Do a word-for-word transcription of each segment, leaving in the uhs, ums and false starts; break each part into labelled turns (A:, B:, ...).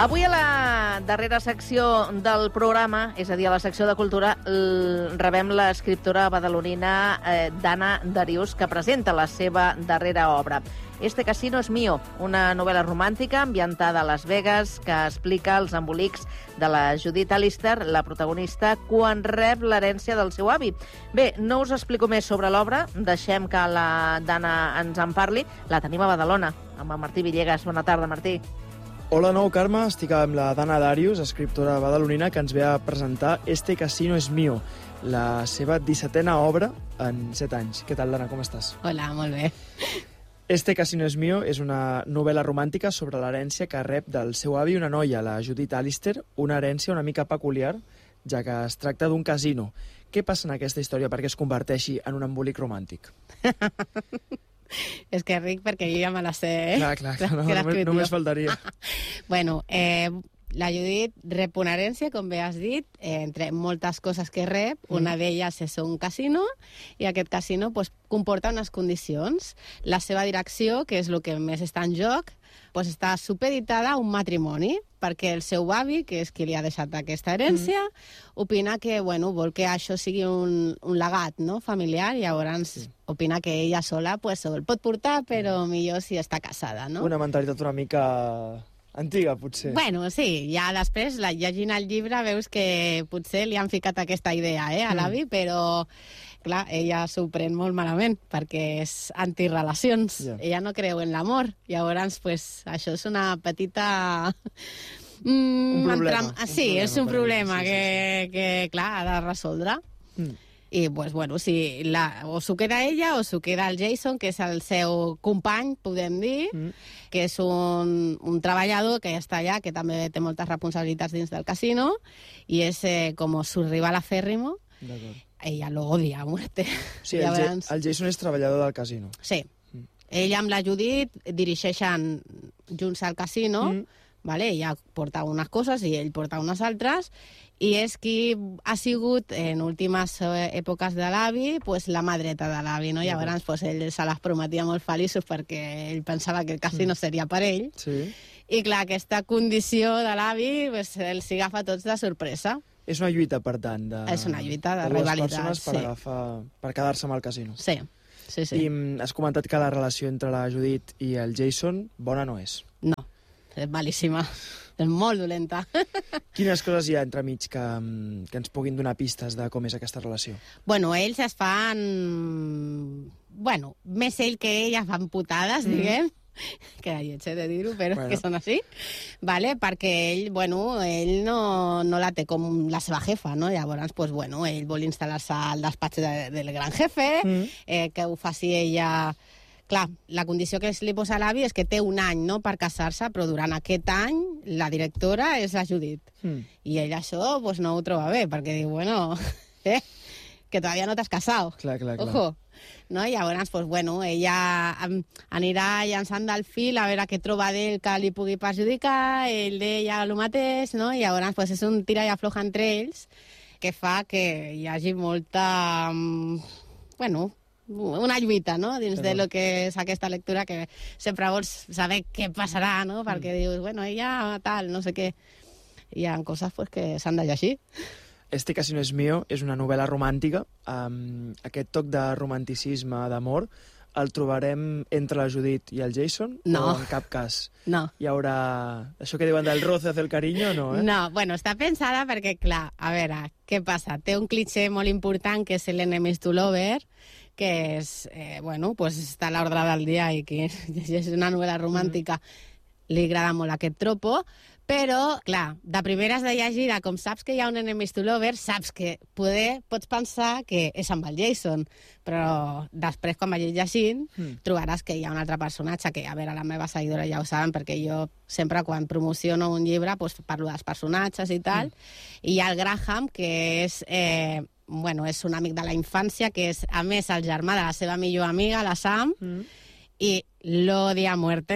A: Avui a la darrera secció del programa, és a dir, a la secció de cultura, rebem l'escriptora badalonina eh, Dana Darius, que presenta la seva darrera obra. Este casino es mío, una novel·la romàntica ambientada a Las Vegas que explica els embolics de la Judith Allister, la protagonista, quan rep l'herència del seu avi. Bé, no us explico més sobre l'obra, deixem que la Dana ens en parli. La tenim a Badalona, amb el Martí Villegas. Bona tarda, Martí.
B: Hola, nou, Carme. Estic amb la Dana Darius, escriptora badalonina, que ens ve a presentar Este casino es mío, la seva dissetena obra en set anys. Què tal, Dana? Com estàs?
C: Hola, molt bé.
B: Este casino es mío és una novel·la romàntica sobre l'herència que rep del seu avi una noia, la Judith Allister, una herència una mica peculiar, ja que es tracta d'un casino. Què passa en aquesta història perquè es converteixi en un embolic romàntic?
C: És que ric, perquè jo ja me la sé, eh?
B: Clar, clar, clar, no, només, només faltaria.
C: Bueno, eh, la Judith rep una herència, com bé has dit, eh, entre moltes coses que rep. Mm. Una d'elles és un casino, i aquest casino pues, comporta unes condicions. La seva direcció, que és el que més està en joc, pues, està supeditada a un matrimoni, perquè el seu avi, que és qui li ha deixat aquesta herència, mm. opina que bueno, vol que això sigui un, un legat, no?, familiar, i llavors sí. opina que ella sola pues, el pot portar, però millor si està casada, no?
B: Una mentalitat una mica antiga, potser.
C: Bueno, sí, ja després, la, llegint el llibre, veus que potser li han ficat aquesta idea eh, a l'avi, mm. però clar, ella s'ho pren molt malament, perquè és antirelacions. Yeah. Ella no creu en l'amor. Llavors, pues, això és una petita...
B: Mm, un problema.
C: Entram... Sí, un és un problema sí, sí, que, sí, sí. que, clar, ha de resoldre. Mm. I, pues, bueno, si la, o s'ho queda ella o s'ho queda el Jason, que és el seu company, podem dir, mm. que és un, un treballador que ja està allà, que també té moltes responsabilitats dins del casino, i és eh, com su rival aférrimo. D'acord. Ella lo odia a muerte.
B: Sí, el, verans... el Jason és treballador del casino.
C: Sí. Mm. Ell amb la Judith dirigeixen junts al casino, mm. vale? Ella porta unes coses i ell porta unes altres, i és qui ha sigut, en últimes èpoques de l'avi, pues, la mà dreta de l'avi, no? Llavors pues, ell se les prometia molt feliços perquè ell pensava que el casino mm. seria per ell. Sí. I clar, aquesta condició de l'avi pues, els agafa tots de sorpresa.
B: És una lluita, per tant, de,
C: és una lluita de,
B: de les
C: rivalitat,
B: persones per,
C: sí.
B: agafar, per quedar-se amb el casino.
C: Sí, sí, sí.
B: I has comentat que la relació entre la Judith i el Jason bona no és.
C: No, és malíssima. És molt dolenta.
B: Quines coses hi ha entremig que, que ens puguin donar pistes de com és aquesta relació?
C: Bueno, ells es fan... Bueno, més ell que ella fan putades, mm. diguem. Que lleig de dir-ho, però bueno. que són així, vale? Perquè ell, bueno, ell no, no la té com la seva jefa, no? Llavors, pues, bueno, ell vol instal·lar-se al despatx de, del gran jefe, mm. eh, que ho faci ella... Clar, la condició que li posa l'avi és que té un any no, per casar-se, però durant aquest any la directora és la Judith. Mm. I ell això pues, no ho troba bé, perquè diu, bueno, eh, que todavía no t'has casado.
B: Clar, clar, clar.
C: Ojo. No? I llavors, pues, bueno, ella anirà llançant del fil a veure què troba d'ell que li pugui perjudicar, ell d'ella el mateix, no? I llavors pues, és un tira i afloja entre ells que fa que hi hagi molta... Bueno, una lluita, no?, dins de lo que és aquesta lectura, que sempre vols saber què passarà, no?, perquè dius, bueno, ella tal, no sé què. Hi ha coses pues, que s'han de llegir.
B: Este casino es mío és una novel·la romàntica. Um, aquest toc de romanticisme, d'amor, el trobarem entre la Judith i el Jason?
C: No.
B: O en cap cas?
C: No.
B: Hi haurà... Això que diuen del roce hacia el cariño, no, eh?
C: No, bueno, està pensada perquè, clar, a veure, què passa? Té un cliché molt important que és l'enemies to lover, que és, eh, bueno, pues està a l'ordre del dia i que és una novel·la romàntica, mm. li agrada molt aquest tropo, però, clar, de primeres de llegida, com saps que hi ha un enemies to lover, saps que poder pots pensar que és amb el Jason, però després, quan vagis llegint, mm. trobaràs que hi ha un altre personatge que, a veure, la meva seguidora ja ho saben, perquè jo sempre quan promociono un llibre pues, parlo dels personatges i tal, mm. i hi ha el Graham, que és... Eh, bueno, és un amic de la infància, que és, a més, el germà de la seva millor amiga, la Sam, mm. i l'odia a muerte.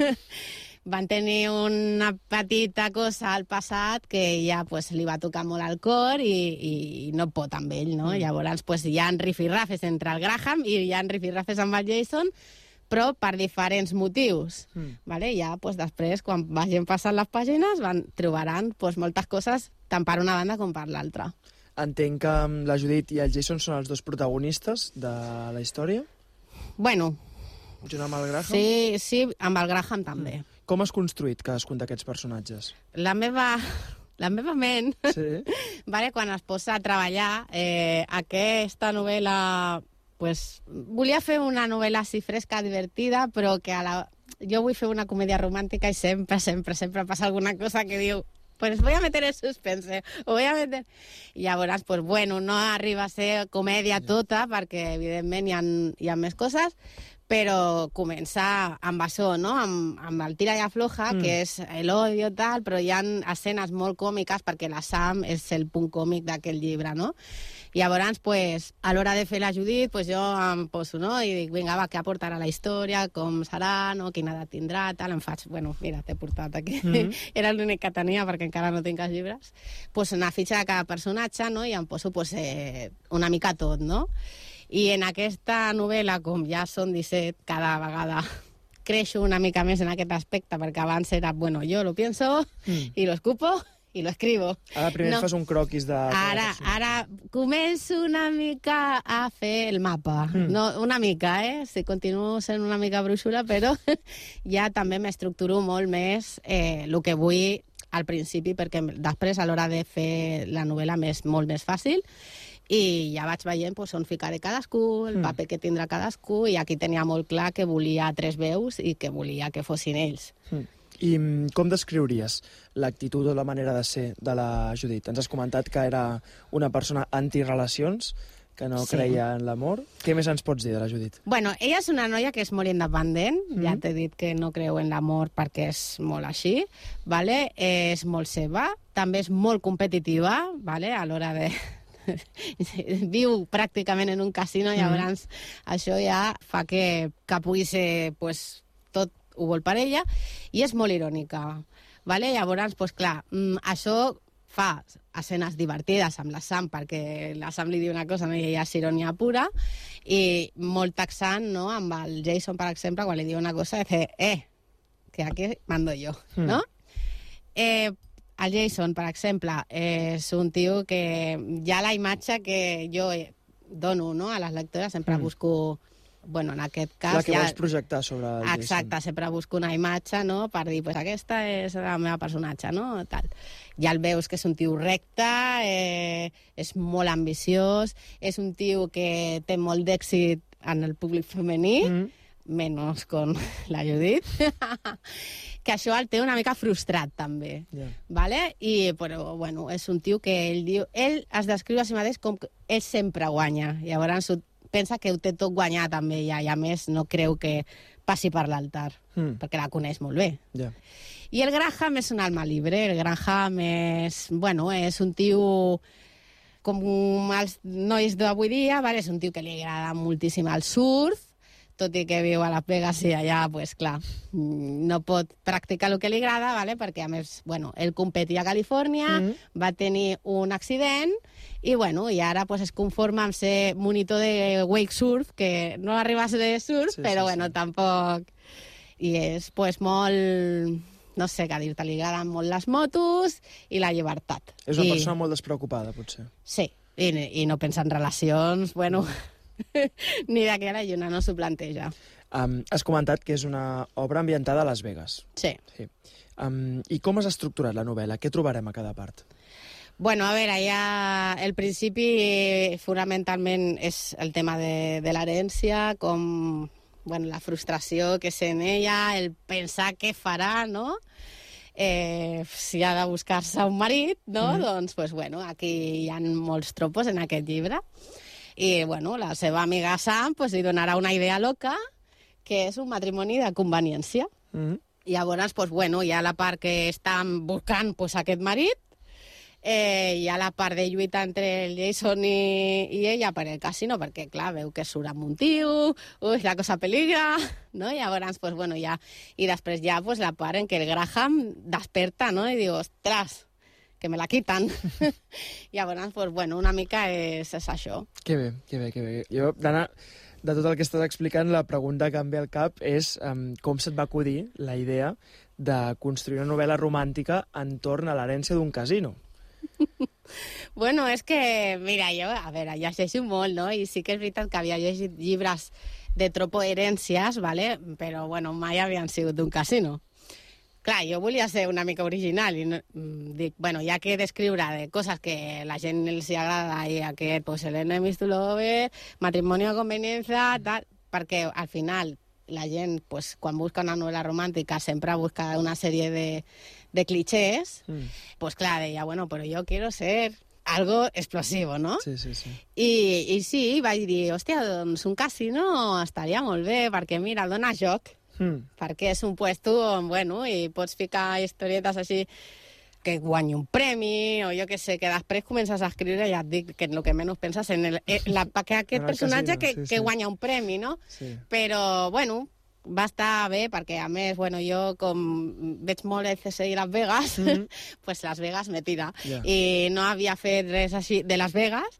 C: Van tenir una petita cosa al passat que ja pues, li va tocar molt al cor i, i no pot amb ell, no? Mm. Llavors pues, hi ha rifirrafes entre el Graham i hi ha rifirrafes amb el Jason, però per diferents motius.
B: Mm.
C: Vale? Ja, doncs, després, quan vagin passant les pàgines, van, trobaran doncs, moltes coses, tant per una banda com per l'altra.
B: Entenc que mm, la Judit i el Jason són els dos protagonistes de la història,
C: Bueno,
B: junt amb el Graham.
C: sí, sí, amb el Graham també.
B: Com has construït cadascun d'aquests personatges?
C: La meva, la meva ment,
B: Sí.
C: vale, quan es posa a treballar, eh, aquesta novel·la... Pues, volia fer una novel·la així fresca, divertida, però que a la... jo vull fer una comèdia romàntica i sempre, sempre, sempre passa alguna cosa que diu pues voy a meter el suspense, o voy a meter... I llavors, pues bueno, no arriba a ser comèdia tota, perquè evidentment hi ha, hi ha més coses, però comença amb això, no? Amb, amb el tira i afloja, mm. que és l'odio i tal, però hi ha escenes molt còmiques, perquè la Sam és el punt còmic d'aquell llibre, no? I llavors, pues, a l'hora de fer la Judit, pues jo em poso, no? I dic, vinga, va, què aportarà la història, com serà, no? Quina edat tindrà, tal, em faig, bueno, mira, t'he portat aquí. Mm-hmm. Era l'únic que tenia, perquè encara no tinc els llibres. Pues una fitxa de cada personatge, no? I em poso, pues, eh, una mica tot, no? I en aquesta novel·la, com ja són disset, cada vegada creixo una mica més en aquest aspecte, perquè abans era, bueno, jo lo pienso, mm. i lo escupo, i lo escribo.
B: Ara primer no. fas un croquis de...
C: Ara, ara començo una mica a fer el mapa. Mm. No, una mica, eh? Sí, continuo sent una mica bruixura, però ja també m'estructuro molt més eh, el que vull al principi, perquè després, a l'hora de fer la novel·la, m'és molt més fàcil. I ja vaig veient pues, on ficaré cadascú, el paper que tindrà cadascú, i aquí tenia molt clar que volia tres veus i que volia que fossin ells.
B: Mm. I com descriuries l'actitud o la manera de ser de la Judit? Ens has comentat que era una persona antirelacions, que no sí. creia en l'amor. Què més ens pots dir de la Judit?
C: Bueno, ella és una noia que és molt independent, mm. ja t'he dit que no creu en l'amor perquè és molt així, vale? És molt seva, també és molt competitiva, vale? A l'hora de... viu pràcticament en un casino, llavors mm. això ja fa que, que pugui ser pues, tot ho vol per ella, i és molt irònica. Vale? Llavors, pues, clar, això fa escenes divertides amb la Sam, perquè la Sam li diu una cosa, no? I ella és ironia pura, i molt taxant, no? Amb el Jason, per exemple, quan li diu una cosa, dice, eh, que aquí mando jo, mm. no? Eh, el Jason, per exemple, és un tio que ja la imatge que jo dono, no? A les lectores, sempre mm. busco... Bueno, en aquest cas...
B: La que
C: ja...
B: vols projectar sobre el Jason.
C: Exacte, sempre busco una imatge, no?, per dir, pues aquesta és la meva personatge, no?, tal. Ja el veus que és un tio recte, eh, és molt ambiciós, és un tio que té molt d'èxit en el públic femení, mm. menys con la Judit, que això el té una mica frustrat, també, yeah. vale? I, però, bueno, és un tio que ell diu... Ell es descriu a si mateix com que ell sempre guanya, llavors pensa que ho té tot guanyat també ja, i a més no creu que passi per l'altar, mm. perquè la coneix molt bé.
B: Yeah.
C: I el Graham és un alma libre, el Graham és, bueno, és un tio com els nois d'avui dia, vale? És un tio que li agrada moltíssim el surf, tot i que viu a Las Vegas i allà, pues, clar, no pot practicar el que li agrada, vale? Perquè, a més, bueno, ell competia a Califòrnia, mm. va tenir un accident, i, bueno, i ara pues, es conforma amb ser monitor de wake surf, que no arriba a ser de surf, sí, però, sí, bueno, sí. tampoc... I és, pues, molt... No sé què dir-te, li agraden molt les motos i la llibertat.
B: És una
C: I...
B: persona molt despreocupada, potser.
C: Sí, i, i no pensa en relacions, bueno... ni de que la lluna no s'ho planteja.
B: Um, has comentat que és una obra ambientada a Las Vegas.
C: Sí.
B: sí. Um, I com has estructurat la novel·la? Què trobarem a cada part?
C: Bueno, a veure, ja el principi fonamentalment és el tema de, de l'herència, com bueno, la frustració que sent ella, el pensar què farà, no? Eh, si ha de buscar-se un marit, no? Mm. Doncs, pues, bueno, aquí hi ha molts tropos en aquest llibre. I, bueno, la seva amiga Sam pues, li donarà una idea loca, que és un matrimoni de conveniència. Mm. I llavors, pues, bueno, hi ha la part que estan buscant pues, aquest marit, eh, hi ha la part de lluita entre el Jason i, i ella per el casino, perquè, clar, veu que surt amb un tio, ui, la cosa peligra, no? I llavors, pues, bueno, ja... I després ja pues, la part en què el Graham desperta, no? I diu, ostres, que me la quitan. Llavors, pues, bueno, una mica és, és això.
B: Que bé, que bé, que bé. Jo, Dana, de tot el que estàs explicant, la pregunta que em ve al cap és um, com se't va acudir la idea de construir una novel·la romàntica entorn a l'herència d'un casino.
C: Bueno, és que, mira, jo, a veure, llegeixo molt, no? I sí que és veritat que havia llegit llibres de tropoherències, ¿vale? Però, bueno, mai havien sigut d'un casino. Clar, jo volia ser una mica original i no, dic, bueno, ja que he d'escriure de coses que la gent els hi agrada i aquest, pues, el enemies to lover, matrimonio a conveniencia, tal, perquè al final la gent, pues, quan busca una novel·la romàntica sempre busca una sèrie de, de clichés, mm. pues clar, deia, bueno, però jo quiero ser algo explosivo, no?
B: Sí, sí, sí.
C: I, i sí, vaig dir, hòstia, doncs un casino estaria molt bé, perquè mira, dona joc, mm. perquè és un puesto on, bueno, i pots ficar historietes així que guanyi un premi, o jo què sé, que després comences a escriure, ja et dic que el que menys penses en el, la, que aquest personatge casino, que, sí, que sí. guanya un premi, no? Sí. Però, bueno, va estar bé, perquè a més, bueno, jo com veig molt el C S I Las Vegas, mm-hmm. pues Las Vegas me tira. Yeah. I no havia fet res així de Las Vegas,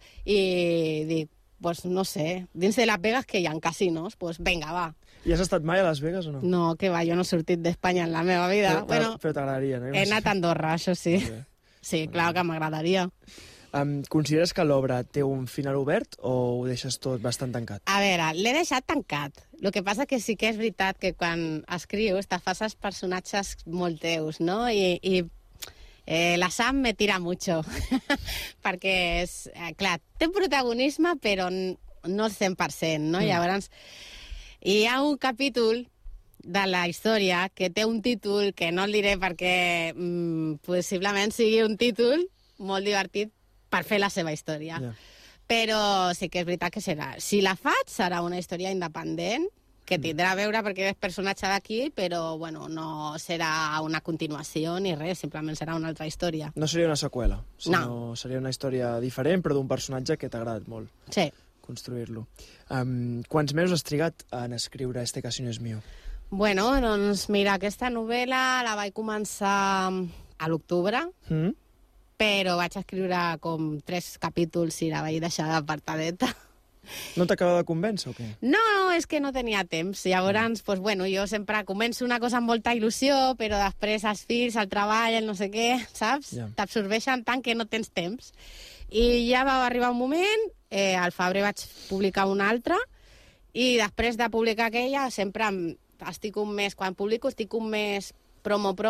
C: i dic, pues no sé, dins de Las Vegas que hi ha casinos, pues venga, va.
B: I has estat mai a Las Vegas o no?
C: No, que va, jo no he sortit d'Espanya en la meva vida.
B: Però,
C: bueno,
B: però t'agradaria, no?
C: He anat a Andorra, això sí.
B: Okay.
C: Sí, clar que m'agradaria.
B: Um, consideres que l'obra té un final obert o ho deixes tot bastant tancat?
C: A veure, l'he deixat tancat. El que passa que sí que és veritat que quan escrius te fas els personatges molt teus, no? I, i eh, la Sam me tira mucho. Perquè, és, eh, clar, té protagonisme, però no el cent per cent, no? Mm. Llavors, hi ha un capítol de la història que té un títol que no el diré perquè mm, possiblement sigui un títol molt divertit per fer la seva història. Yeah. Però sí que és veritat que serà. Si la faig, serà una història independent que tindrà a veure perquè és personatge d'aquí, però bueno, no serà una continuació ni res, simplement serà una altra història.
B: No seria una seqüela, sinó
C: no.
B: Seria una història diferent, però d'un personatge que t'ha agradat molt.
C: Sí.
B: Construir-lo. Um, quants mesos has trigat en escriure Este casino es mío?
C: Bueno, doncs mira, aquesta novel·la la vaig començar a l'octubre, mm. però vaig escriure com tres capítols i la vaig deixar d'apartadeta.
B: No t'acaba de convèncer o què?
C: No, és que no tenia temps. Llavors, pues, bueno, jo sempre començo una cosa amb molta il·lusió, però després els fills, el treball, el no sé què, saps? Yeah. T'absorbeixen tant que no tens temps. I ja va arribar un moment, eh, al febrer vaig publicar una altra, i després de publicar aquella sempre estic un mes, quan publico estic un mes promo-promo,